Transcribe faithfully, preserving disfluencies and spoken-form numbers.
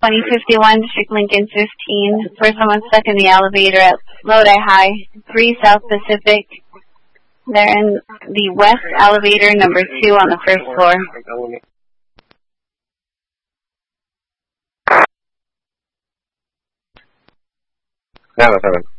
twenty fifty-one, District Lincoln fifteen, for someone stuck in the elevator at Lodi High, three South Pacific. They're in the west elevator, number two on the first floor. Nada, seven.